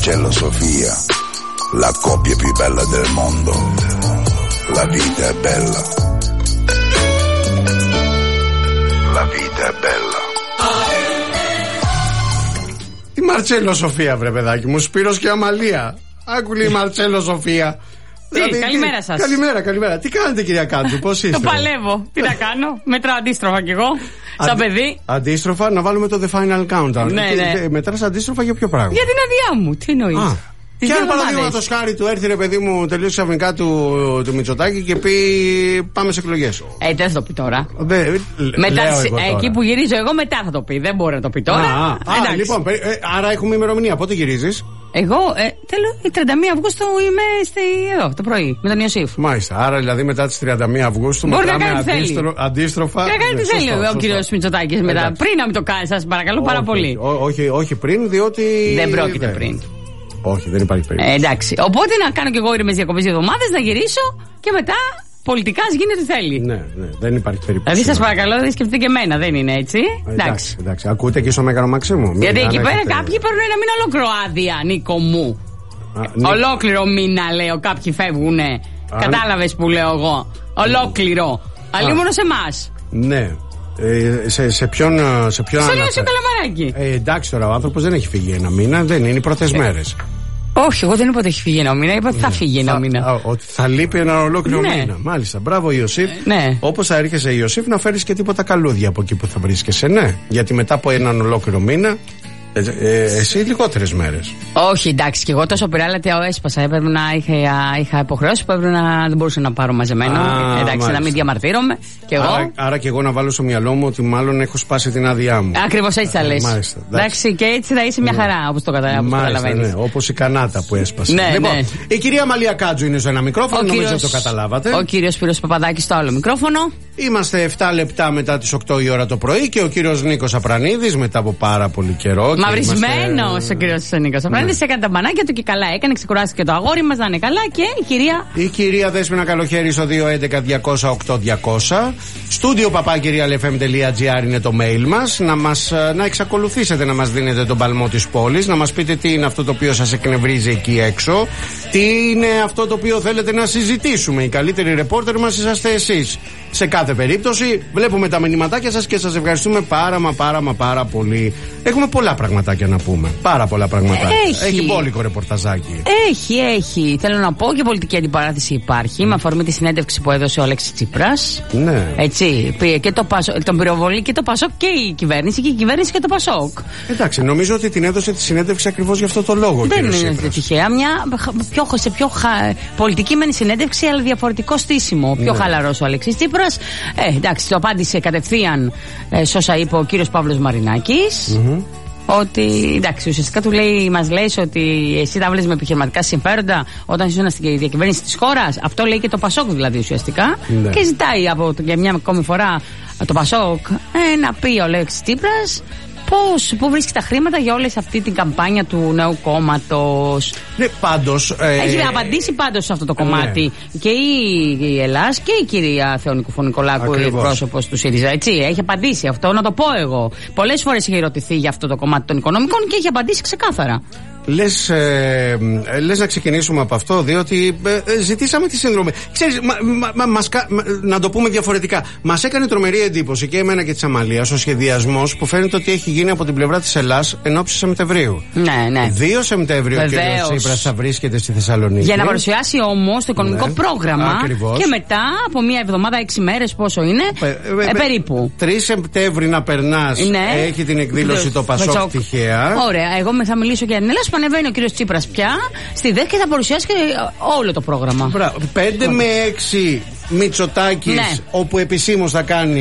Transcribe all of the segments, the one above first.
Marcello Sofia, la coppia più bella del mondo. La vita è bella. La vita è bella. Τι Μαρτσέλο Σοφία, βρε παιδάκι μου, Σπύρος και Αμαλία. Άκουλη Μαρτσέλο Σοφία. Δηλαδή, καλημέρα σας. Καλημέρα. Τι κάνετε, κυρία Κάντζου, πώς είστε? Το παλεύω. Τι να κάνω. Μετράω αντίστροφα κι εγώ. Σαν παιδί. Αντίστροφα, να βάλουμε το The Final Countdown. Ναι. Μετράς αντίστροφα για ποιο πράγμα? Για την αδειά μου. Τι εννοείς? Και αν παραδείγματος χάρη του έρθει, ρε παιδί μου, τελείως ξαφνικά του Μητσοτάκη και πει πάμε σε εκλογές. Δεν θα το πει τώρα. Εκεί που γυρίζω εγώ μετά θα το πει. Δεν μπορεί να το πει τώρα. Λοιπόν, άρα έχουμε ημερομηνία. Πότε γυρίζεις? Εγώ θέλω 31 Αυγούστου είμαι εδώ το πρωί με τον Ιωσήφ. Μάλιστα. Άρα δηλαδή μετά τις 31 Αυγούστου μετράμε αντίστροφα. Να κάνει τι θέλει ο κύριος Μητσοτάκης μετά. Πριν να μην το κάνει, σας παρακαλώ πάρα πολύ. Όχι πριν, διότι. Δεν πρόκειται πριν. Όχι, δεν υπάρχει περίπτωση. Εντάξει. Οπότε να κάνω κι εγώ ήρεμες διακοπές 2 εβδομάδες, να γυρίσω και μετά πολιτικά γίνει ό,τι θέλει. Ναι, δεν υπάρχει περίπτωση. Δηλαδή σας παρακαλώ, δεν σκεφτείτε και εμένα, δεν είναι έτσι. Εντάξει. Ακούτε και στο Μέγαρο Μαξίμου. Γιατί εκεί πέρα κάποιοι παίρνουν ένα μήνα ολόκληρο άδεια, Νίκο μου. Ολόκληρο μήνα λέω, κάποιοι φεύγουνε. Κατάλαβες που λέω εγώ. Ολόκληρο. Αλλή μόνο σε εμάς. Ναι. Σε ποιον στο Καλαμαράκι. Εντάξει τώρα, ο άνθρωπος δεν έχει φύγει ένα μήνα, δεν είναι οι πρώτες μέρες. Όχι, εγώ δεν είπα ότι έχει φύγει ένα μήνα, είπα ότι θα φύγει ένα μήνα. Ότι θα λείπει ένα ολόκληρο μήνα. Μάλιστα. Μπράβο, Ιωσήφ. Όπως θα έρχεσαι, Ιωσήφ, να φέρεις και τίποτα καλούδια από εκεί που θα βρίσκεσαι. Ναι. Γιατί μετά από έναν ολόκληρο μήνα. Εσύ λιγότερες μέρες. Όχι, εντάξει, και εγώ τόσο πειράλατη έσπασα. Έπρεπε να είχα υποχρεώσει που έπρεπε να δεν μπορούσα να πάρω μαζεμένο. Εντάξει, να μην διαμαρτύρομαι. Άρα και εγώ να βάλω στο μυαλό μου ότι μάλλον έχω σπάσει την άδειά μου. Ακριβώς έτσι θα λες. Εντάξει, και έτσι θα είσαι μια χαρά, όπως το καταλαβαίνεις. Ναι, όπως η κανάτα που έσπασε. Λοιπόν, η κυρία Αμαλία Κάντζου είναι στο ένα μικρόφωνο, νομίζω ότι το καταλάβατε. Ο κύριος Σπύρος Παπαδάκης στο άλλο μικρόφωνο. Είμαστε 7 λεπτά μετά τις 8 η ώρα το πρωί και ο κύριος Νίκος Απρανίδης μετά από πάρα πολύ καιρό. Μαυρισμένος ο κύριος Νίκος Απρανίδης έκανε τα μπανάκια του και καλά έκανε, ξεκουράστηκε το αγόρι μας να είναι καλά και η κυρία. Η κυρία Δέσποινα Καλοχέρη στο 211-200-8200. Στούντιο papakirialfm.gr είναι το mail μας. Να εξακολουθήσετε να μας δίνετε τον παλμό της πόλης, να μας πείτε τι είναι αυτό το οποίο σας εκνευρίζει εκεί έξω, τι είναι αυτό το οποίο θέλετε να συζητήσουμε. Οι καλύτεροι ρεπόρτερ μας είσαστε εσείς. Σε κάθε περίπτωση βλέπουμε τα μηνυματάκια σας και σας ευχαριστούμε πάρα πολύ. Έχουμε πολλά πραγματάκια να πούμε. Πάρα πολλά πραγματάκια. Έχει μπόλικο ρεπορταζάκι. Έχει. Θέλω να πω και πολιτική αντιπαράθεση υπάρχει με αφορμή τη συνέντευξη που έδωσε ο Αλέξης Τσίπρας. Ναι. Έτσι. Πήγε και τον πυροβολή και το Πασόκ και η κυβέρνηση και η κυβέρνηση και το Πασόκ. Εντάξει, νομίζω ότι την έδωσε τη συνέντευξη ακριβώς γι' αυτό το λόγο. Δεν είναι τυχαία. Μια σε πιο πολιτική μεν συνέντευξη, αλλά διαφορετικό στήσιμο. Πιο χαλαρός ο Αλέξης Τσίπρας. Εντάξει, το απάντησε κατευθείαν σε όσα είπε ο κύριος Παύλος Μαρινάκης. Ότι εντάξει, ουσιαστικά μας λέει ότι εσύ τα βλέπει με επιχειρηματικά συμφέροντα όταν ήσουν στη διακυβέρνηση της χώρας. Αυτό λέει και το Πασόκ δηλαδή ουσιαστικά. Και ζητάει για μια ακόμη φορά το Πασόκ να πει ο Αλέξης Τσίπρας πού βρίσκει τα χρήματα για όλη αυτή την καμπάνια του νέου κόμματος. Ναι, πάντως. Έχει απαντήσει πάντως σε αυτό το κομμάτι και η Ελλάς και η κυρία Θεονίκου Φωνικολάκου, η πρόσωπος του ΣΥΡΙΖΑ. Έτσι, έχει απαντήσει αυτό, να το πω εγώ. Πολλές φορές έχει ερωτηθεί για αυτό το κομμάτι των οικονομικών και έχει απαντήσει ξεκάθαρα. Λες να ξεκινήσουμε από αυτό, διότι ζητήσαμε τη συνδρομή. Ξέρεις, να το πούμε διαφορετικά. Μας έκανε τρομερή εντύπωση και εμένα και της Αμαλίας ο σχεδιασμός που φαίνεται ότι έχει γίνει από την πλευρά της Ελλάς εν ώψη Σεπτεμβρίου. Ναι. 2 Σεπτεμβρίου ο κ. Τσίπρας θα βρίσκεται στη Θεσσαλονίκη. Για να παρουσιάσει όμως το οικονομικό πρόγραμμα. Ακριβώς. Και μετά από μια εβδομάδα, 6 μέρες, πόσο είναι, περίπου. 3 Σεπτέμβρη να περνάς. Έχει την εκδήλωση το Πασόκ τυχαία. Ωραία, εγώ θα μιλήσω για την Ελλάς. Ανεβαίνει ο κύριος Τσίπρας πια στη ΔΕΚ και θα παρουσιάσει και όλο το πρόγραμμα. 5 με 6 Μητσοτάκης, όπου επισήμως θα κάνει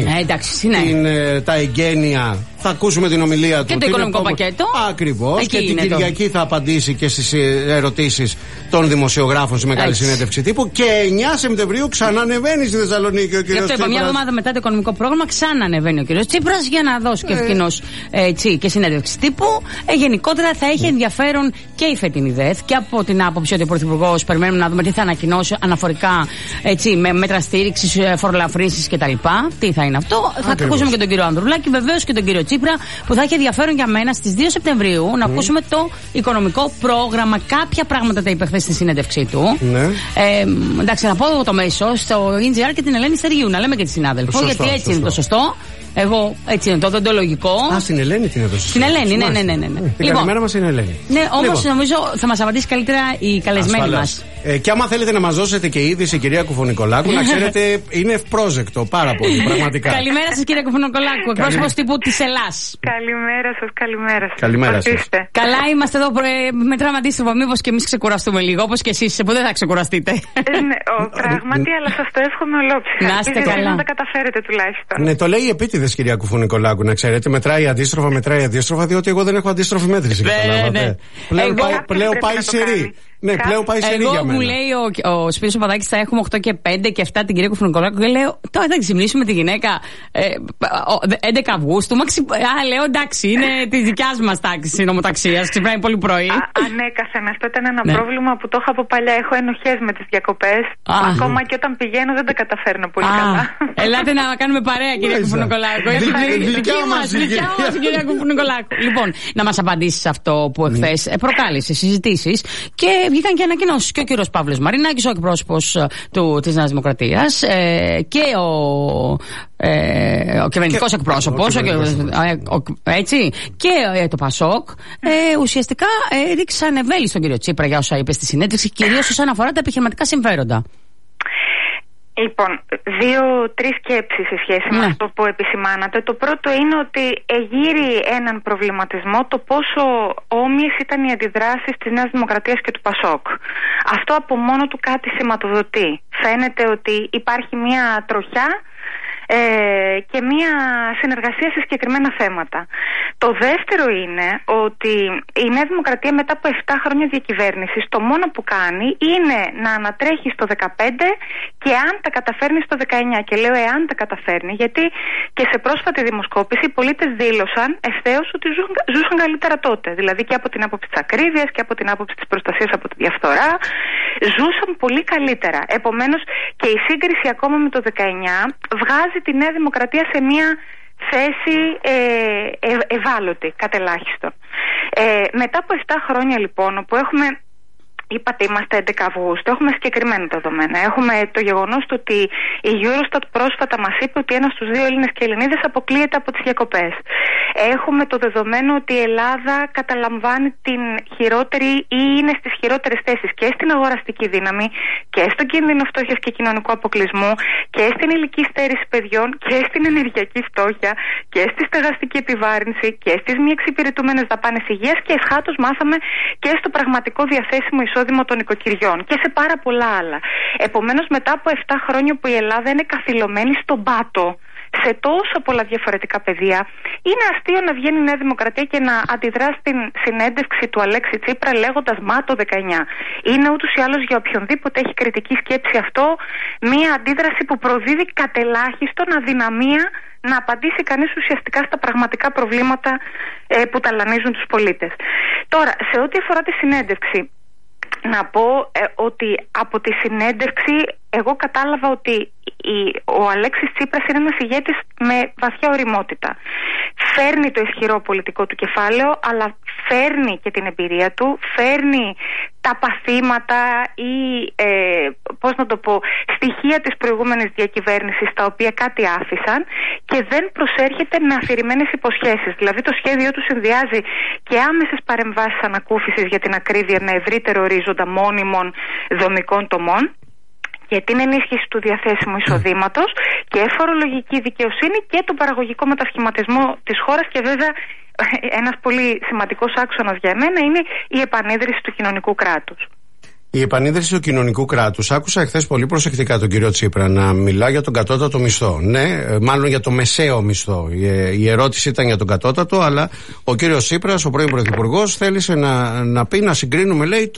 τα εγγένεια. Θα ακούσουμε την ομιλία του. Και το οικονομικό πακέτο. Ακριβώς. Και την Κυριακή θα απαντήσει και στις ερωτήσεις των δημοσιογράφων στη μεγάλη συνέντευξη τύπου. Και 9 Σεπτεμβρίου ξανανεβαίνει στη Θεσσαλονίκη ο κ. Τσίπρας. Μια εβδομάδα μετά το οικονομικό πρόγραμμα ξανανεβαίνει ο κ. Τσίπρας για να δώσει και ευθυνώς και συνέντευξη τύπου. Γενικότερα θα έχει ενδιαφέρον και η φετινή ΔΕΘ και από την άποψη ότι ο Πρωθυπουργός περιμένουμε να δούμε τι θα ανακοινώσει αναφορικά με μέτρα στήριξης, φορολαφρύνσης κτλ. Τι θα είναι αυτό. Θα ακούσουμε και τον κύριο Ανδρουλάκη, βεβαίως και τον κύριο Τσίπρα. Τσίπρα, που θα έχει ενδιαφέρον για μένα στις 2 Σεπτεμβρίου να ακούσουμε το οικονομικό πρόγραμμα. Κάποια πράγματα τα είπε χθες στη συνέντευξή του. Ναι. Εντάξει, να πω εγώ το μέσο στο NGR και την Ελένη Σεργίου, να λέμε και τη συνάδελφο, γιατί έτσι είναι το σωστό. Εγώ έτσι είναι το οντολογικό. Α, στην Ελένη την έδωσε. Στην Ελένη, ναι. Την καλημέρα μας είναι Ελένη. Ναι, όμως νομίζω θα μας απαντήσει καλύτερα η καλεσμένη μας. Και άμα θέλετε να μας δώσετε και είδηση, κυρία Κουφονικολάκου, να ξέρετε είναι ευπρόσεκτο πάρα πολύ, πραγματικά. Καλημέρα σας, κυρία Κουφονικολάκου, εκπρόσωπος τύπου της Ελλάς. Καλημέρα σας. Καλά είμαστε εδώ, μετράμε αντίστροφο. Μήπως και εμείς ξεκουραστούμε λίγο, όπως και εσείς, που δεν θα ξεκουραστείτε. Ναι, πράγματι, αλλά σας το εύχομαι ολόψυχα. Να είστε καλά. Να τα καταφέρετε τουλάχιστον. Ναι, το λέει επίτηδες, κυρία Κουφονικολάκου, να ξέρετε. Μετράει αντίστροφα, διότι εγώ δεν έχω αντίστροφη μέτρηση. Ναι. Πλέον πάει σε ρί. Ναι, πλέον πάει σε ρί για μένα. Μου λέει ο Σπύρος ο Παπαδάκης θα έχουμε 8 και 5 και 7 την κυρία Κουφονικολάκου και λέω τώρα θα ξυπνήσουμε τη γυναίκα 11 Αυγούστου. Λέω εντάξει, είναι τη δικιά μας τάξη νομοταξίας. Ξυπνάει πολύ πρωί. Ανέκαθεν. Αυτό ήταν ένα πρόβλημα που το έχω από παλιά. Έχω ενοχές με τις διακοπές. Ακόμα και όταν πηγαίνω δεν τα καταφέρνω πολύ καλά. Ελάτε να κάνουμε παρέα, κυρία Κουφονικολάκου. Δικιά μας κυρία Κουφονικολάκου. Λοιπόν, να μας απαντήσει σε αυτό που εχθές προκάλεσε συζητήσεις και βγήκαν και ανακοινώσεις και ο κύριος Παύλος Μαρινάκης, ο εκπρόσωπος της Νέας Δημοκρατίας και ο κυβερνητικός εκπρόσωπος έτσι, και το Πασόκ ουσιαστικά ρίξαν ευέλη στον κύριο Τσίπρα για όσα είπε στη συνέντευξη, κυρίως όσον αφορά τα επιχειρηματικά συμφέροντα. Λοιπόν, 2-3 σκέψεις σε σχέση με αυτό που επισημάνατε. Το πρώτο είναι ότι εγείρει έναν προβληματισμό το πόσο όμοιες ήταν οι αντιδράσεις της Νέας Δημοκρατίας και του Πασόκ. Αυτό από μόνο του κάτι σηματοδοτεί. Φαίνεται ότι υπάρχει μια τροχιά και μία συνεργασία σε συγκεκριμένα θέματα. Το δεύτερο είναι ότι η Νέα Δημοκρατία μετά από 7 χρόνια διακυβέρνησης το μόνο που κάνει είναι να ανατρέχει στο 15 και αν τα καταφέρνει στο 19. Και λέω εάν τα καταφέρνει, γιατί και σε πρόσφατη δημοσκόπηση οι πολίτες δήλωσαν ευθέως ότι ζούσαν καλύτερα τότε. Δηλαδή και από την άποψη της ακρίβειας και από την άποψη της προστασίας από τη διαφθορά ζούσαν πολύ καλύτερα. Επομένως και η σύγκριση ακόμα με το 19 βγάζει τη Νέα Δημοκρατία σε μια θέση ευάλωτη κατελάχιστον. Μετά από 7 χρόνια λοιπόν όπου έχουμε, είπατε είμαστε 11 Αυγούστου, έχουμε συγκεκριμένα δεδομένα. Έχουμε το γεγονός ότι η Eurostat πρόσφατα μας είπε ότι 1 στους 2 Έλληνες και Ελληνίδες αποκλείεται από τις διακοπές. Έχουμε το δεδομένο ότι η Ελλάδα καταλαμβάνει την χειρότερη ή είναι στις χειρότερες θέσεις και στην αγοραστική δύναμη και στον κίνδυνο φτώχειας και κοινωνικού αποκλεισμού και στην ηλική στέρηση παιδιών και στην ενεργειακή φτώχεια και στη στεγαστική επιβάρυνση και στις μη εξυπηρετούμενες δαπάνες υγείας και εσχάτως μάθαμε και στο πραγματικό διαθέσιμο εισόδημα των οικοκυριών και σε πάρα πολλά άλλα. Επομένως, μετά από 7 χρόνια που η Ελλάδα είναι καθυλωμένη στον πάτο σε τόσο πολλά διαφορετικά πεδία, είναι αστείο να βγαίνει η Νέα Δημοκρατία και να αντιδρά στην συνέντευξη του Αλέξη Τσίπρα λέγοντας «Μα το 19». Είναι ούτως ή άλλως για οποιονδήποτε έχει κριτική σκέψη αυτό μία αντίδραση που προδίδει κατελάχιστον αδυναμία να απαντήσει κανείς ουσιαστικά στα πραγματικά προβλήματα που ταλανίζουν τους πολίτες. Τώρα, σε ό,τι αφορά τη συνέντευξη, να πω ότι από τη συνέντευξη εγώ κατάλαβα ότι ο Αλέξης Τσίπρας είναι ένας ηγέτης με βαθιά ωριμότητα. Φέρνει το ισχυρό πολιτικό του κεφάλαιο, αλλά φέρνει και την εμπειρία του, φέρνει τα παθήματα ή πώς να το πω, στοιχεία της προηγούμενης διακυβέρνησης τα οποία κάτι άφησαν και δεν προσέρχεται με αφηρημένες υποσχέσεις. Δηλαδή το σχέδιο του συνδυάζει και άμεσες παρεμβάσεις ανακούφισης για την ακρίβεια με ευρύτερο ορίζοντα μόνιμων δομικών τομών και την ενίσχυση του διαθέσιμου εισοδήματος και φορολογική δικαιοσύνη και τον παραγωγικό μετασχηματισμό της χώρας και βέβαια ένας πολύ σημαντικός άξονας για μένα είναι η επανίδρυση του κοινωνικού κράτους. Η επανίδρυση του κοινωνικού κράτους. Άκουσα εχθές πολύ προσεκτικά τον κύριο Τσίπρα να μιλά για τον κατώτατο μισθό. Ναι, μάλλον για το μεσαίο μισθό. Η ερώτηση ήταν για τον κατώτατο, αλλά ο κύριος Τσίπρας, ο πρώην πρωθυπουργός, θέλησε να πει, να συγκρίνουμε, λέει,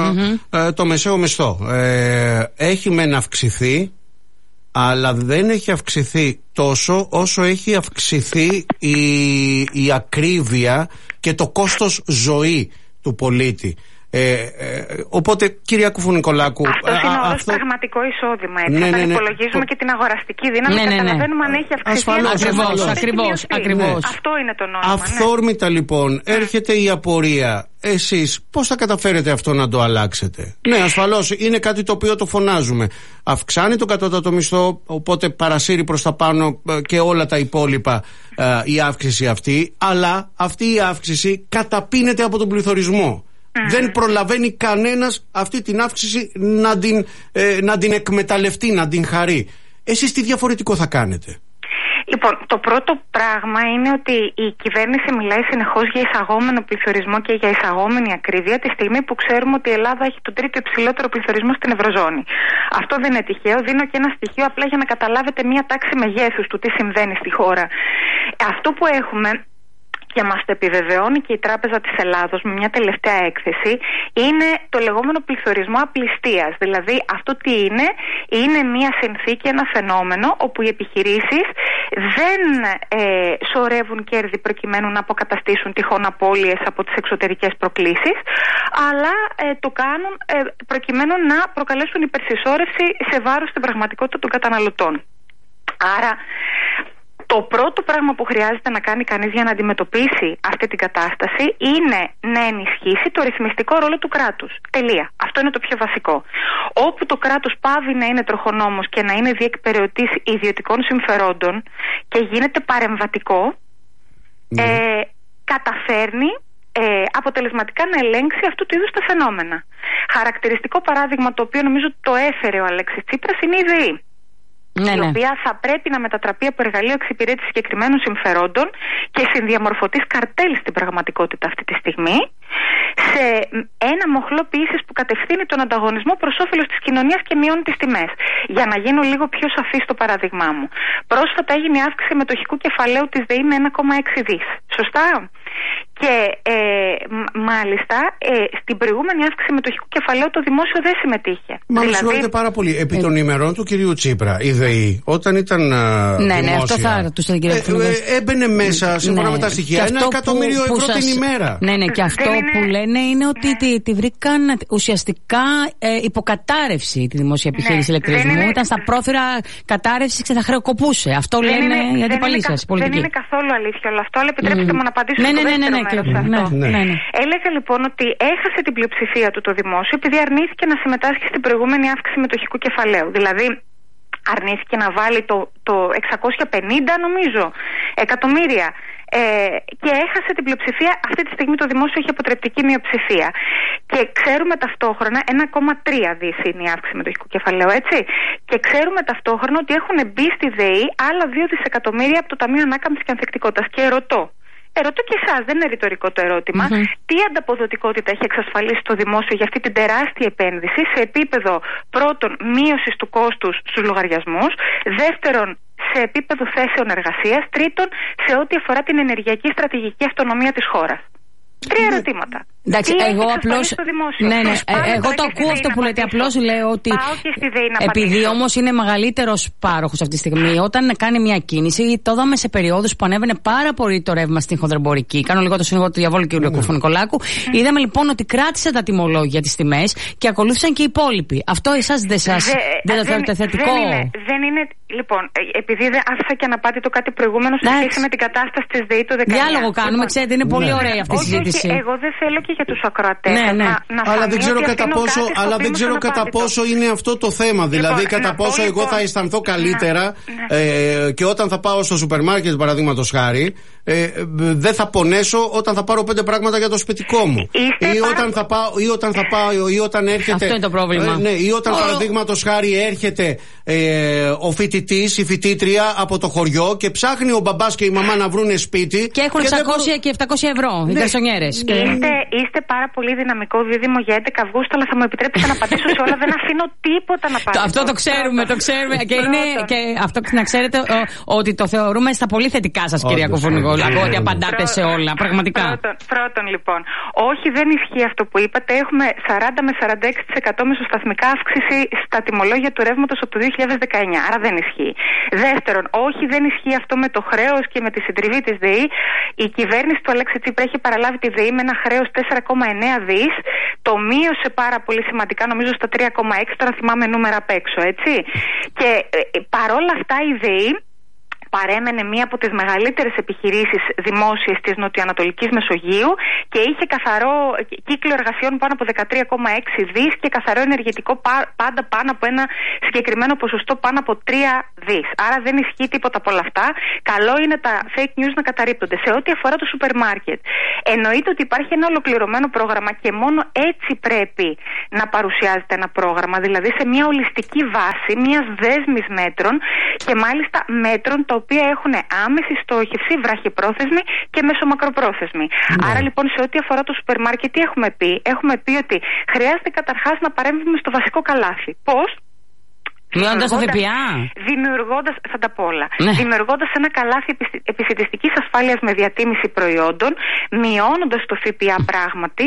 το μεσαίο μισθό. Έχει μεν αυξηθεί, αλλά δεν έχει αυξηθεί τόσο όσο έχει αυξηθεί η ακρίβεια και το κόστος ζωή του πολίτη. Οπότε, κυρία Κουφουνικολάκου. Αυτό είναι όρος πραγματικό εισόδημα. Έτσι. Όταν υπολογίζουμε και την αγοραστική δύναμη, καταλαβαίνουμε αν έχει αυξηθεί. Ακριβώς. Αυτό είναι το νόημα. Αυθόρμητα λοιπόν έρχεται η απορία. Εσείς πώς θα καταφέρετε αυτό να το αλλάξετε? Ναι, ασφαλώς είναι κάτι το οποίο το φωνάζουμε. Αυξάνει τον κατώτατο μισθό, οπότε παρασύρει προς τα πάνω και όλα τα υπόλοιπα η αύξηση αυτή. Αλλά αυτή η αύξηση καταπίνεται από τον πληθωρισμό. Δεν προλαβαίνει κανένας αυτή την αύξηση να την εκμεταλλευτεί, να την χαρεί. Εσείς τι διαφορετικό θα κάνετε? Λοιπόν, το πρώτο πράγμα είναι ότι η κυβέρνηση μιλάει συνεχώς για εισαγόμενο πληθωρισμό και για εισαγόμενη ακρίβεια τη στιγμή που ξέρουμε ότι η Ελλάδα έχει τον τρίτο υψηλότερο πληθωρισμό στην Ευρωζώνη. Αυτό δεν είναι τυχαίο. Δίνω και ένα στοιχείο απλά για να καταλάβετε μία τάξη μεγέθους του τι συμβαίνει στη χώρα. Αυτό που έχουμε, και μας το επιβεβαιώνει και η Τράπεζα της Ελλάδος με μια τελευταία έκθεση, είναι το λεγόμενο πληθωρισμό απληστίας. Δηλαδή αυτό τι είναι μια συνθήκη, ένα φαινόμενο όπου οι επιχειρήσεις δεν σωρεύουν κέρδη προκειμένου να αποκαταστήσουν τυχόν απώλειες από τις εξωτερικές προκλήσεις, αλλά το κάνουν προκειμένου να προκαλέσουν υπερσυσσόρευση σε βάρος στην πραγματικότητα των καταναλωτών. Άρα το πρώτο πράγμα που χρειάζεται να κάνει κανείς για να αντιμετωπίσει αυτή την κατάσταση είναι να ενισχύσει το ρυθμιστικό ρόλο του κράτους. Τελεία. Αυτό είναι το πιο βασικό. Όπου το κράτος πάβει να είναι τροχονόμος και να είναι διεκπεραιωτής ιδιωτικών συμφερόντων και γίνεται παρεμβατικό, καταφέρνει αποτελεσματικά να ελέγξει αυτού του είδους τα φαινόμενα. Χαρακτηριστικό παράδειγμα, το οποίο νομίζω το έφερε ο Αλέξης Τσίπρας, είναι η ΔΕΗ. Η οποία θα πρέπει να μετατραπεί από εργαλείο εξυπηρέτησης συγκεκριμένων συμφερόντων και συνδιαμορφωτής καρτέλ στην πραγματικότητα αυτή τη στιγμή, σε ένα μοχλό ποιήσης που κατευθύνει τον ανταγωνισμό προς όφελος της κοινωνίας και μειώνει τις τιμές. Για να γίνω λίγο πιο σαφή στο παράδειγμά μου. Πρόσφατα έγινε αύξηση μετοχικού κεφαλαίου της ΔΕΗ με 1,6 δις. Σωστά? Και μάλιστα στην προηγούμενη αύξηση μετοχικού κεφαλαίου το δημόσιο δεν συμμετείχε. Μα με συγχωρείτε πάρα πολύ. Επί των ημερών του κυρίου Τσίπρα, η ΔΕΗ, όταν ήταν δημόσια, αυτό θα ρωτούσα την κυρία Κουφουνικολάκου. Έμπαινε μέσα, σύμφωνα με τα στοιχεία, 1 εκατομμύριο ευρώ την ημέρα. Ναι, και αυτό που λένε είναι ότι τη βρήκαν ουσιαστικά υποκατάρρευση τη δημόσια επιχείρηση ηλεκτρισμού. Ήταν στα πρόθυρα κατάρρευση και θα χρεοκοπούσε. Αυτό λένε οι αντιπαλοί σας. Δεν είναι καθόλου αλήθεια όλο αυτό, αλλά επιτρέψτε μου να απαντήσω στο δεύτερο μέρος. Έλεγα λοιπόν ότι έχασε την πλειοψηφία του το δημόσιο επειδή αρνήθηκε να συμμετάσχει στην προηγούμενη αύξηση μετοχικού κεφαλαίου. Δηλαδή αρνήθηκε να βάλει το 650 νομίζω εκατομμύρια και έχασε την πλειοψηφία. Αυτή τη στιγμή το δημόσιο έχει αποτρεπτική μειοψηφία και ξέρουμε ταυτόχρονα 1,3 δις είναι η αύξηση μετοχικού κεφαλαίου, έτσι, και ξέρουμε ταυτόχρονα ότι έχουν μπει στη ΔΕΗ άλλα 2 δισεκατομμύρια από το Ταμείο Ανάκαμψης και Ανθεκτικότητας. Και Ερωτώ και εσάς, δεν είναι ρητορικό το ερώτημα, τι ανταποδοτικότητα έχει εξασφαλίσει το δημόσιο για αυτή την τεράστια επένδυση σε επίπεδο πρώτον μείωσης του κόστους στους λογαριασμούς, δεύτερον σε επίπεδο θέσεων εργασίας, τρίτον σε ό,τι αφορά την ενεργειακή στρατηγική αυτονομία της χώρας. 3 ερωτήματα. Εντάξει, εγώ απλώς. Εγώ το ακούω αυτό που λέτε. Απλώς λέω ότι. Επειδή όμως είναι μεγαλύτερος πάροχος αυτή τη στιγμή, όταν κάνει μια κίνηση, το είδαμε σε περιόδους που ανέβαινε πάρα πολύ το ρεύμα στην χονδρεμπορική. Κάνω λίγο το συνήγορο του διαβόλου κ. Κουφουνικολάκου. Είδαμε λοιπόν ότι κράτησε τα τιμολόγια τις τιμές και ακολούθησαν και οι υπόλοιποι. Αυτό εσάς δεν το θεωρείτε θετικό? Δεν είναι. Λοιπόν, επειδή δεν άφησα και αναπάτητο κάτι προηγούμενο σε σχέση με την κατάσταση της ΔΕΗ το 19. Διάλογο κάνουμε, ξέρετε, είναι πολύ ωραία αυτή η συζήτηση. Εγώ δεν θέλω και για τους ακροατές αλλά δεν ξέρω κατά πόσο είναι αυτό το θέμα. Δηλαδή, κατά πόσο εγώ θα αισθανθώ καλύτερα και όταν θα πάω στο σούπερ μάρκετ, παραδείγματος χάρη, δεν θα πονέσω όταν θα πάρω 5 πράγματα για το σπιτικό μου. Ή όταν έρχεται. Αυτό είναι το πρόβλημα. Ή όταν, παραδείγματος χάρη, έρχεται ο φοιτητής, η φοιτήτρια από το χωριό και ψάχνει ο μπαμπάς και η μαμά να βρούνε σπίτι. Και έχουν 600 και 700 ευρώ οι γκαρσονιέρες. Είστε πάρα πολύ δυναμικό δίδυμο για 11 Αυγούστου, αλλά θα μου επιτρέψετε να απαντήσω σε όλα. Δεν αφήνω τίποτα να πάρω. Αυτό το ξέρουμε. Και αυτό να ξέρετε ότι το θεωρούμε στα πολύ θετικά σας, κυρία Κουφουνικολάκου. Νικολάκου, ότι απαντάτε σε όλα. Πραγματικά. Πρώτον, λοιπόν, όχι, δεν ισχύει αυτό που είπατε. Έχουμε 40 με 46% μεσοσταθμικά αύξηση στα τιμολόγια του ρεύματος από το 2019. Άρα δεν ισχύει. Δεύτερον, όχι, δεν ισχύει αυτό με το χρέος και με τη συντριβή της ΔΕΗ. Η κυβέρνηση του Αλέξη Τσίπρα έχει παραλάβει τη ΔΕΗ με ένα χρέος 4,9 δις. Το μείωσε πάρα πολύ σημαντικά, νομίζω στα 3,6. Τώρα θυμάμαι νούμερα απ' έξω, έτσι. Και παρόλα αυτά η ΔΕΗ παρέμενε μία από τις μεγαλύτερες επιχειρήσεις δημόσιες της Νοτιοανατολικής Μεσογείου και είχε καθαρό κύκλο εργασιών πάνω από 13,6 δις και καθαρό ενεργητικό πάντα πάνω από ένα συγκεκριμένο ποσοστό πάνω από 3 δις. Άρα δεν ισχύει τίποτα από όλα αυτά. Καλό είναι τα fake news να καταρρίπτονται. Σε ό,τι αφορά το σούπερ μάρκετ, εννοείται ότι υπάρχει ένα ολοκληρωμένο πρόγραμμα και μόνο έτσι πρέπει να παρουσιάζεται ένα πρόγραμμα, δηλαδή σε μια ολιστική βάση, μιας δέσμης μέτρων και μάλιστα μέτρων τα οποία έχουν άμεση στόχευση, βραχυπρόθεσμη και μεσομακροπρόθεσμη. Άρα λοιπόν σε ό,τι αφορά το σούπερ μάρκετ τι έχουμε πει? Έχουμε πει ότι χρειάζεται καταρχάς να παρέμβουμε στο βασικό καλάθι. Πώς? Μειώνοντας το ΦΠΑ. Θα τα πω όλα. Ναι. Δημιουργώντας ένα καλάθι επισιτιστικής ασφάλειας με διατίμηση προϊόντων, μειώνοντας το ΦΠΑ πράγματι,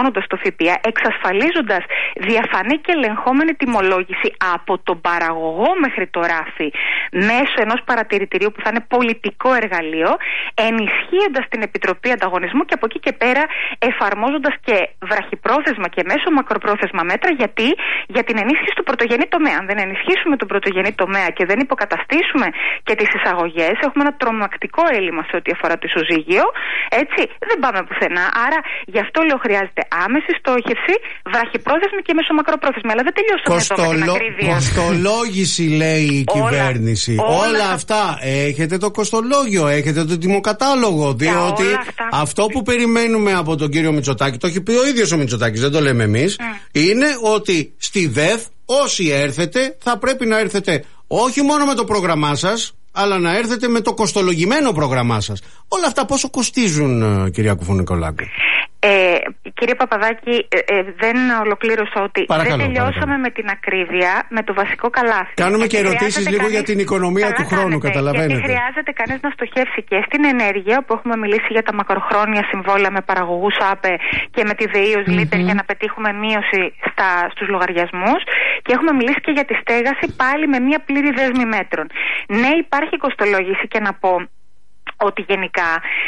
εξασφαλίζοντας διαφανή και ελεγχόμενη τιμολόγηση από τον παραγωγό μέχρι το ράφι μέσω ενός παρατηρητηρίου που θα είναι πολιτικό εργαλείο, ενισχύοντας την Επιτροπή Ανταγωνισμού και από εκεί και πέρα εφαρμόζοντας και βραχυπρόθεσμα και μέσω μακροπρόθεσμα μέτρα. Γιατί? Για την ενίσχυση του πρωτογενή τομέα. Αν δεν ενισχύσουμε τον πρωτογενή τομέα και δεν υποκαταστήσουμε και τις εισαγωγές, έχουμε ένα τρομακτικό έλλειμμα σε ό,τι αφορά το ισοζύγιο. Έτσι, δεν πάμε πουθενά. Άρα, γι' αυτό λέω χρειάζεται άμεση στόχευση, βραχυπρόθεσμη και μεσομακροπρόθεσμη. Αλλά δεν τελειώσαμε εδώ με την ακρίβεια. Κοστολόγηση λέει η κυβέρνηση. Όλα αυτά. Έχετε το κοστολόγιο, έχετε το τιμοκατάλογο. Διότι αυτό που περιμένουμε από τον κύριο Μητσοτάκη, το έχει πει ο ίδιος ο Μητσοτάκης, δεν το λέμε εμείς, είναι ότι στη ΔΕΘ όσοι έρθετε θα πρέπει να έρθετε όχι μόνο με το πρόγραμμά σας, αλλά να έρθετε με το κοστολογημένο πρόγραμμά σας. Όλα αυτά πόσο κοστίζουν, κυρία Κουφουνικολάκου? Κύριε Παπαδάκη, δεν ολοκλήρωσα ότι δεν τελειώσαμε με την ακρίβεια, με το βασικό καλάθι. Κάνουμε και ερωτήσεις λίγο για την οικονομία του χρόνου, καταλαβαίνετε. Γιατί χρειάζεται κανείς να στοχεύσει και στην ενέργεια, που έχουμε μιλήσει για τα μακροχρόνια συμβόλαια με παραγωγούς ΑΠΕ και με τη ΔΕΗ ως leader για να πετύχουμε μείωση στους λογαριασμούς, και έχουμε μιλήσει και για τη στέγαση, πάλι με μια πλήρη δέσμη μέτρων. Ναι, υπάρχει κοστολόγηση και να πω ότι γενικά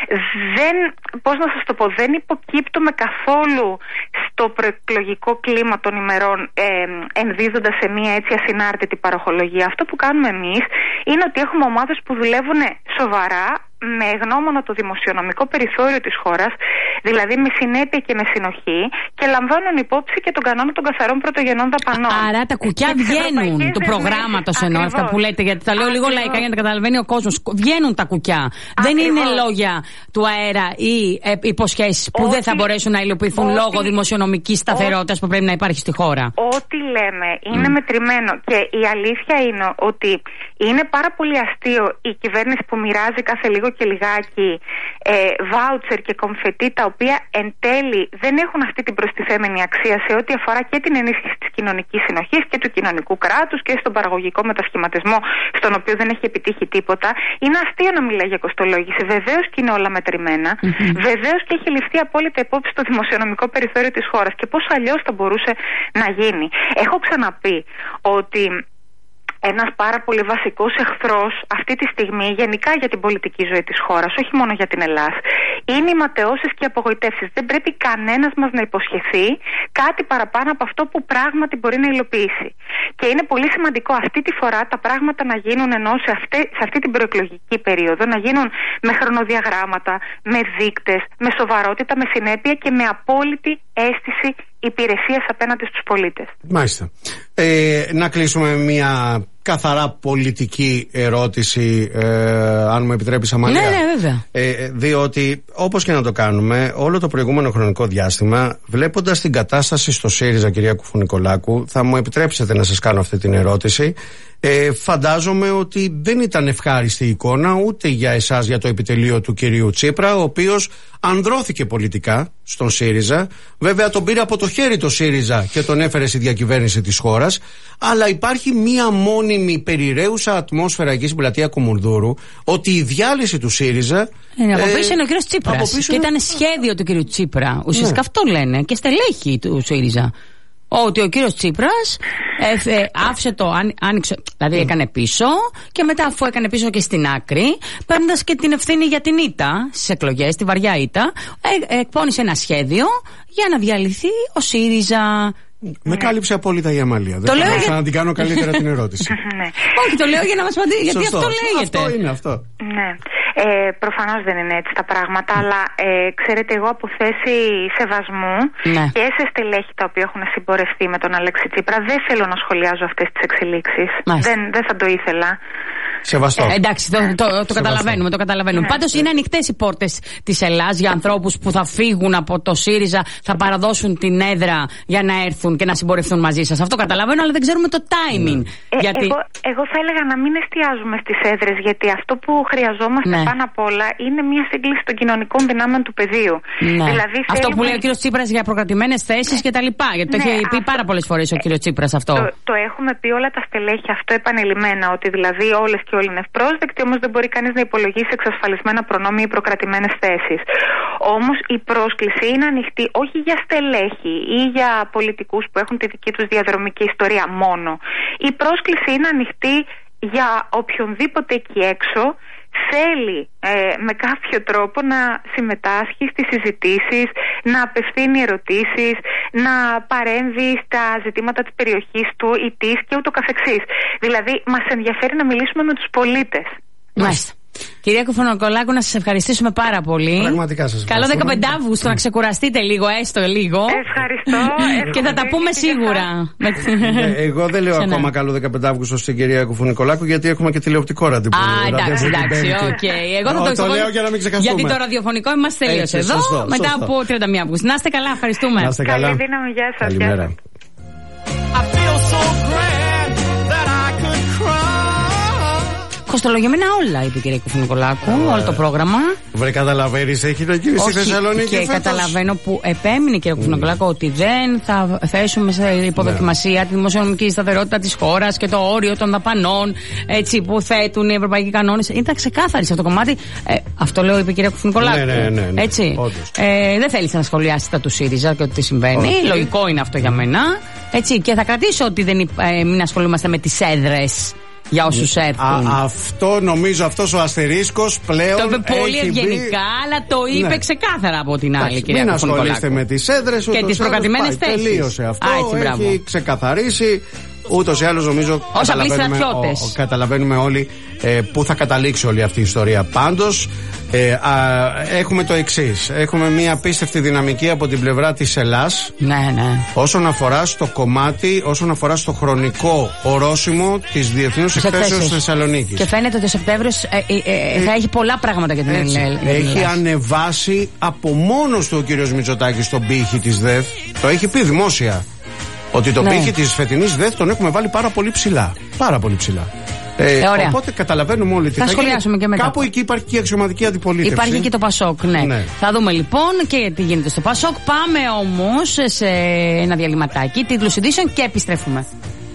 δεν υποκύπτουμε καθόλου στο προεκλογικό κλίμα των ημερών ενδίδοντας σε μια έτσι ασυνάρτητη παροχολογία. Αυτό που κάνουμε εμείς είναι ότι έχουμε ομάδες που δουλεύουν σοβαρά με γνώμονα το δημοσιονομικό περιθώριο της χώρας, δηλαδή με συνέπεια και με συνοχή, και λαμβάνουν υπόψη και τον κανόνα των καθαρών πρωτογενών δαπανών. Άρα τα κουκιά βγαίνουν του προγράμματος, ενώ αυτά που λέτε, γιατί τα λέω λίγο λαϊκά για να καταλαβαίνει ο κόσμος. Βγαίνουν τα κουκιά. Δεν είναι λόγια του αέρα ή υποσχέσεις που δεν θα μπορέσουν να υλοποιηθούν λόγω δημοσιονομικής σταθερότητας που πρέπει να υπάρχει στη χώρα. Ό,τι λέμε είναι μετρημένο, και η αλήθεια είναι ότι είναι πάρα πολύ αστείο η κυβέρνηση που μοιράζει κάθε λίγο και λιγάκι βάουτσερ και κομφετί, τα οποία εν τέλει δεν έχουν αυτή την προστιθέμενη αξία σε ό,τι αφορά και την ενίσχυση της κοινωνικής συνοχής και του κοινωνικού κράτους και στον παραγωγικό μετασχηματισμό, στον οποίο δεν έχει επιτύχει τίποτα. Είναι αστείο να μιλάει για κοστολόγηση. Βεβαίως και είναι όλα μετρημένα. Βεβαίως και έχει ληφθεί απόλυτα υπόψη το δημοσιονομικό περιθώριο της χώρας. Και πώς αλλιώς θα μπορούσε να γίνει? Έχω ξαναπεί ότι ένας πάρα πολύ βασικός εχθρός αυτή τη στιγμή γενικά για την πολιτική ζωή της χώρας, όχι μόνο για την Ελλάδα, είναι οι ματαιώσεις και οι απογοητεύσεις. Δεν πρέπει κανένας μας να υποσχεθεί κάτι παραπάνω από αυτό που πράγματι μπορεί να υλοποιήσει. Και είναι πολύ σημαντικό αυτή τη φορά τα πράγματα να γίνουν, ενώ σε αυτή την προεκλογική περίοδο, να γίνουν με χρονοδιαγράμματα, με δείκτες, με σοβαρότητα, με συνέπεια και με απόλυτη αίσθηση υπηρεσίας απέναντι στους πολίτες. Μάλιστα. Να κλείσουμε μια καθαρά πολιτική ερώτηση, αν μου επιτρέπεις, Αμαλία. Ναι, βέβαια. Διότι όπως και να το κάνουμε, όλο το προηγούμενο χρονικό διάστημα, βλέποντας την κατάσταση στο ΣΥΡΙΖΑ, κυρία Κουφουνικολάκου, θα μου επιτρέψετε να σας κάνω αυτή την ερώτηση. Φαντάζομαι ότι δεν ήταν ευχάριστη εικόνα ούτε για εσάς, για το επιτελείο του κυρίου Τσίπρα, ο οποίος ανδρώθηκε πολιτικά στον ΣΥΡΙΖΑ. Βέβαια τον πήρε από το χέρι το ΣΥΡΙΖΑ και τον έφερε στη διακυβέρνηση της χώρας. Αλλά υπάρχει μία μόνιμη περιραίουσα ατμόσφαιρα εκεί στην πλατεία Κουμουνδούρου ότι η διάλυση του ΣΥΡΙΖΑ. Από πίσω είναι ο κύριος Τσίπρας. Και ήταν σχέδιο του κύριου Τσίπρα. Ουσιαστικά αυτό λένε και στελέχη του ΣΥΡΙΖΑ. Ότι ο κύριος Τσίπρας άφησε άνοιξε, δηλαδή έκανε πίσω και μετά, αφού έκανε πίσω και στην άκρη, παίρνοντας και την ευθύνη για την ήττα στις εκλογές, τη βαριά ήττα, εκπώνησε ένα σχέδιο για να διαλυθεί ο ΣΥΡΙΖΑ. Με κάλυψε απόλυτα η Αμαλία. Δεν θα να την κάνω καλύτερα την ερώτηση. Όχι, το λέω για να μας απαντήσει, γιατί αυτό λέγεται. Αυτό είναι αυτό. Ναι. Προφανώς δεν είναι έτσι τα πράγματα, αλλά ξέρετε, εγώ από θέση σεβασμού και σε στελέχη τα οποία έχουν συμπορευτεί με τον Αλέξη Τσίπρα, δεν θέλω να σχολιάζω αυτές τις εξελίξεις. Δεν θα το ήθελα. Σεβαστό. Εντάξει, το καταλαβαίνουμε. Ναι. Πάντως είναι ανοιχτές οι πόρτες της Ελλάδας για ανθρώπους που θα φύγουν από το ΣΥΡΙΖΑ, θα παραδώσουν την έδρα για να έρθουν και να συμπορευτούν μαζί σας. Αυτό καταλαβαίνω, αλλά δεν ξέρουμε το timing. Γιατί... Εγώ θα έλεγα να μην εστιάζουμε στις έδρες, γιατί αυτό που χρειαζόμαστε πάνω απ' όλα είναι μια σύγκληση των κοινωνικών δυνάμεων του πεδίου. Ναι. Δηλαδή, αυτό που λέει ο κύριος Τσίπρας για προκρατημένες θέσεις κτλ. Γιατί το έχει πει πάρα πολλές φορές ο κύριος Τσίπρας αυτό. Το έχουμε πει όλα τα στελέχη αυτό επανειλημμένα, ότι δηλαδή όλες και όλοι είναι ευπρόσδεκτοι, όμως δεν μπορεί κανείς να υπολογίσει εξασφαλισμένα προνόμια ή προκρατημένες θέσεις. Όμως η πρόσκληση είναι ανοιχτή όχι για στελέχη ή για πολιτικούς που έχουν τη δική τους διαδρομική ιστορία μόνο. Η πρόσκληση είναι ανοιχτή για οποιονδήποτε εκεί έξω θέλει με κάποιο τρόπο να συμμετάσχει στις συζητήσεις, να απευθύνει ερωτήσεις, να παρέμβει στα ζητήματα της περιοχής του ή της και ούτω καθεξής. Δηλαδή μας ενδιαφέρει να μιλήσουμε με τους πολίτες. Μάλιστα. Κυρία Κουφουνοκολάκου, να σας ευχαριστήσουμε πάρα πολύ. Πραγματικά σας ευχαριστώ. Καλό 15 Αύγουστο, να ξεκουραστείτε λίγο, έστω λίγο. Ευχαριστώ. Και θα τα πούμε σίγουρα. Εγώ δεν λέω ακόμα καλό 15 Αύγουστο στην κυρία Κουφουνοκολάκου, γιατί έχουμε και τηλεοπτικό ραντεβού. Εντάξει, οκ. Εγώ θα το λέω για να μην ξεχαστούμε. Γιατί το ραδιοφωνικό είμαστε τελείως εδώ, μετά από 31 Αυγούστου. Να είστε καλά, ευχαριστούμε. Να είστε καλά. Καλή δύναμη, γεια σας. Καλημέρα. Κοστολογημένα όλα, είπε η κυρία Κουφουνοκολάκου, όλο το πρόγραμμα. Βρε, καταλαβαίνεις, έχει να γίνει στη Θεσσαλονίκη. Και καταλαβαίνω που επέμεινε η κυρία Κουφουνοκολάκου ότι δεν θα θέσουμε σε υποδοκιμασία τη δημοσιονομική σταθερότητα της χώρας και το όριο των δαπανών, έτσι, που θέτουν οι ευρωπαϊκοί κανόνες. Ήταν ξεκάθαρη σε αυτό το κομμάτι. Αυτό λέω, είπε η κυρία Κουφουνοκολάκου. Ναι. Έτσι. Δεν θέλησε να σχολιάσει τα του ΣΥΡΙΖΑ και ότι συμβαίνει. Λογικό είναι αυτό για μένα. Έτσι. Και θα κρατήσω ότι μην ασχολούμαστε με τις έδρες. Για όσους έρθουν. Αυτό νομίζω, αυτός ο αστερίσκος πλέον. Το είπε πολύ ευγενικά, αλλά το είπε ξεκάθαρα από την άλλη, κυρία Κουφουνοκολάκου. Μην ασχολείστε με τις έδρες και τις προκρατημένες θέσεις. Τελείωσε αυτό. Έχει ξεκαθαρίσει. Ούτως ή άλλως νομίζω καταλαβαίνουμε όλοι πού θα καταλήξει όλη αυτή η ιστορία. Πάντως έχουμε το εξής. Έχουμε μια απίστευτη δυναμική από την πλευρά της Ελλάς. Ναι. Όσον αφορά στο κομμάτι, όσον αφορά στο χρονικό ορόσημο της Διεθνούς Εκθέσεως της Θεσσαλονίκης. Και φαίνεται ότι ο Σεπτέμβριος θα έχει πολλά πράγματα για την Ελλάδα. Έχει ανεβάσει από μόνος του ο κύριος Μητσοτάκης τον πύχη της ΔΕΘ. Το έχει πει δημόσια. Ότι το πύχη της φετινής ΔΕΘ τον έχουμε βάλει πάρα πολύ ψηλά. Πάρα πολύ ψηλά. Οπότε καταλαβαίνουμε όλοι τι θα σχολιάσουμε και μετά. Κάπου εκεί υπάρχει και η αξιωματική αντιπολίτευση. Υπάρχει και το Πασόκ, ναι. Θα δούμε λοιπόν και τι γίνεται στο Πασόκ. Πάμε όμως σε ένα διαλυματάκι, τίτλους ειδήσεων και επιστρέφουμε.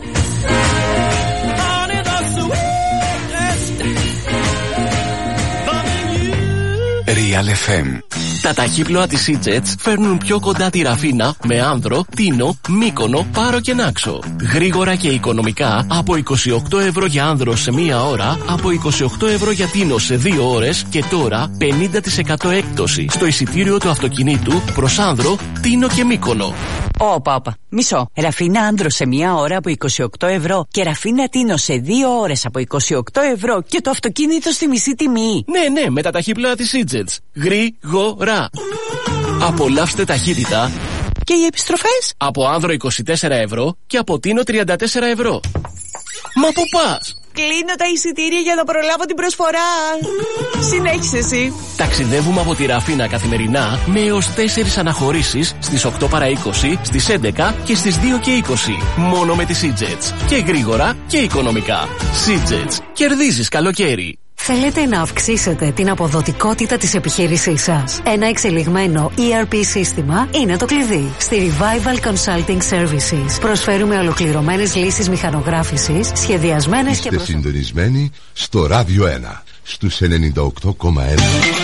Real FM. Τα ταχύπλοα της EasyJet φέρνουν πιο κοντά τη Ραφίνα με Άνδρο, Τίνο, Μύκονο, Πάρο και Νάξο. Γρήγορα και οικονομικά από 28 ευρώ για Άνδρο σε μία ώρα, από 28 ευρώ για Τίνο σε 2 ώρες και τώρα 50% έκπτωση στο εισιτήριο του αυτοκινήτου προς Άνδρο, Τίνο και Μύκονο. Όπα. Μισό. Ραφίνα Άνδρο σε μία ώρα από 28 ευρώ και Ραφίνα Τίνο σε 2 ώρες από 28 ευρώ και το αυτοκίνητο στη μισή τιμή. Ναι, με τα ταχύπλοα της EasyJet. Γρήγορα. Απολαύστε ταχύτητα. Και οι επιστροφές? Από Άνδρο 24 ευρώ και από Τίνο 34 ευρώ. Μα πού πας? Κλείνω τα εισιτήρια για να προλάβω την προσφορά. Συνέχισε εσύ. Ταξιδεύουμε από τη Ραφίνα καθημερινά με έως 4 αναχωρήσεις στις 8 παρά 20, στις 11 και στις 2 και 20. Μόνο με τη EasyJet. Και γρήγορα και οικονομικά. EasyJet. Κερδίζεις καλοκαίρι. Θέλετε να αυξήσετε την αποδοτικότητα της επιχείρησής σας? Ένα εξελιγμένο ERP σύστημα είναι το κλειδί. Στη Revival Consulting Services προσφέρουμε ολοκληρωμένες λύσεις μηχανογράφησης, σχεδιασμένες και συντονισμένοι στο Ράδιο 1 στους 98,1.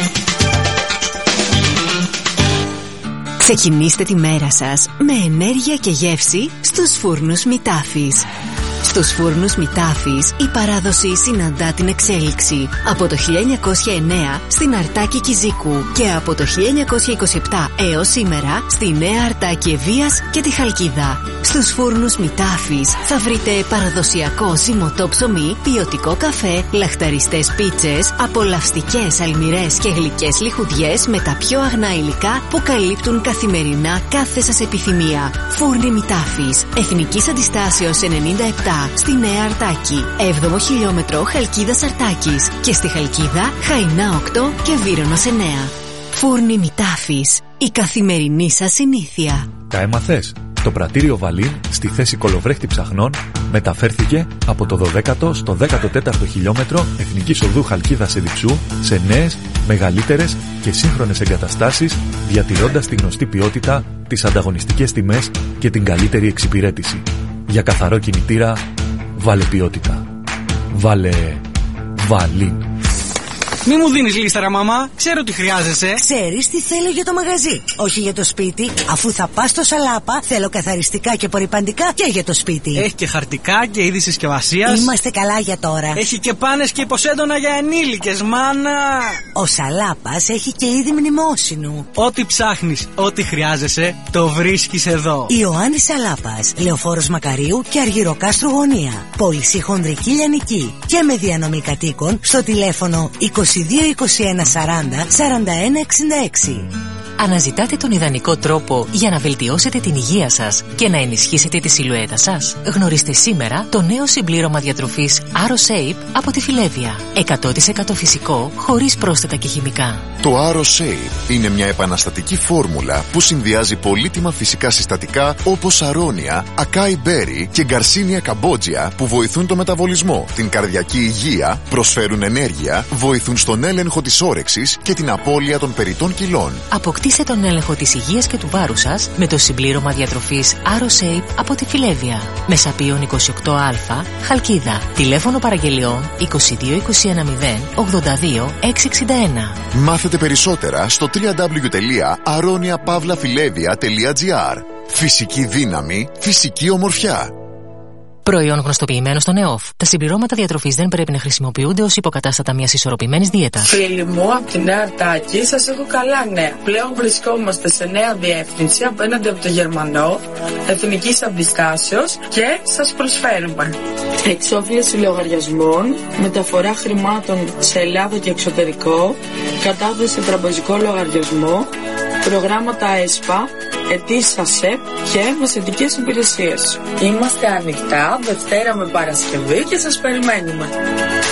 Ξεκινήστε τη μέρα σας με ενέργεια και γεύση στους φούρνους Μητάφης. Στους φούρνους Μητάφης η παράδοση συναντά την εξέλιξη. Από το 1909 στην Αρτάκη Κιζίκου και από το 1927 έως σήμερα στη Νέα Αρτάκη Ευβοίας και τη Χαλκίδα. Στους φούρνους Μητάφης θα βρείτε παραδοσιακό ζυμωτό ψωμί, ποιοτικό καφέ, λαχταριστές πίτσες, απολαυστικές αλμυρές και γλυκές λιχουδιές με τα πιο αγνά υλικά που καλύπτουν καθημερινά κάθε σας επιθυμία. Φούρνοι Μητάφης, Εθνικής Αντιστάσεως 97 στη Νέα Αρτάκη, 7ο χιλιόμετρο Χαλκίδας Αρτάκης και στη Χαλκίδα Χαϊνά 8 και Βύρονος 9. Φούρνοι Μητάφης, η καθημερινή σας συνήθεια. Τα έμαθες? Το πρατήριο Βαλίν στη θέση κολοβρέχτη ψαχνών μεταφέρθηκε από το 12ο στο 14ο χιλιόμετρο Εθνικής Οδού Χαλκίδας Εδιψού σε νέες, μεγαλύτερες και σύγχρονες εγκαταστάσεις, διατηρώντας τη γνωστή ποιότητα, τις ανταγωνιστικές τιμές και την καλύτερη εξυπηρέτηση. Για καθαρό κινητήρα, βάλε ποιότητα. Βάλε Βαλίν. Μη μου δίνεις λίστα, μαμά. Ξέρω τι χρειάζεσαι. Ξέρεις τι θέλω για το μαγαζί. Όχι για το σπίτι. Αφού θα πας στο Σαλάπα, θέλω καθαριστικά και απορρυπαντικά και για το σπίτι. Έχει και χαρτικά και είδη συσκευασίας. Είμαστε καλά για τώρα. Έχει και πάνες και υποσέντονα για ενήλικες, μάνα. Ο Σαλάπας έχει και είδη μνημόσυνου. Ό,τι ψάχνεις, ό,τι χρειάζεσαι, το βρίσκεις εδώ. Ιωάννης Σαλάπας, Λεωφόρος Μακαρίου και Αργυροκάστρου Γωνία. Πώληση χονδρική λιανική και με διανομή κατοίκων στο τηλέφωνο 22 21 40 41 66. Αναζητάτε τον ιδανικό τρόπο για να βελτιώσετε την υγεία σας και να ενισχύσετε τη σιλουέτα σας? Γνωρίστε σήμερα το νέο συμπλήρωμα διατροφής AroShape από τη Φιλέβια. 100% φυσικό, χωρίς πρόσθετα και χημικά. Το AroShape είναι μια επαναστατική φόρμουλα που συνδυάζει πολύτιμα φυσικά συστατικά όπως αρώνια, ακάι μπέρι και γκαρσίνια καμπότζια που βοηθούν το μεταβολισμό, την καρδιακή υγεία, προσφέρουν ενέργεια, βοηθούν στον έλεγχο της όρεξης και την απώλεια των περιττών κιλών. Αποκτήστε τον έλεγχο της υγείας και του βάρους σας με το συμπλήρωμα διατροφής AroShape από τη Φιλέβια. Μεσαπίων 28α, Χαλκίδα. Τηλέφωνο παραγγελιών 22 21 0 82 661. Μάθετε περισσότερα στο www.aroniapavlafilevia.gr. Φυσική δύναμη, φυσική ομορφιά. Προϊόν γνωστοποιημένο στον ΕΟΦ. Τα συμπληρώματα διατροφής δεν πρέπει να χρησιμοποιούνται ως υποκατάστατα μιας ισορροπημένης δίαιτας. Φίλοι μου, από τη Νέα Αρτάκη σας έχω καλά νέα. Πλέον βρισκόμαστε σε νέα διεύθυνση απέναντι από το Γερμανό, Εθνικής Αντιστάσεως και σας προσφέρουμε εξόφληση λογαριασμών, μεταφορά χρημάτων σε Ελλάδα και εξωτερικό, κατάθεση σε τραπεζικό λογαριασμό, προγράμματα ΕΣΠΑ, αιτήσεις ΑΣΕΠ και μεσαιτικές υπηρεσίες. Είμαστε ανοιχτά Δευτέρα με Παρασκευή και σας περιμένουμε.